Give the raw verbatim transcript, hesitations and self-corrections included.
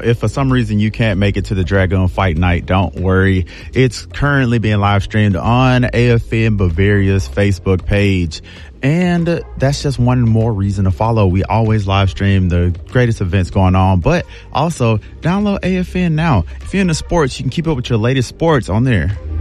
if for some reason you can't make it to the Dragon Fight Night, don't worry. It's currently being live streamed on A F N Bavaria's Facebook page. And that's just one more reason to follow. We always live stream the greatest events going on, but also download A F N now. If you're into sports, you can keep up with your latest sports on there.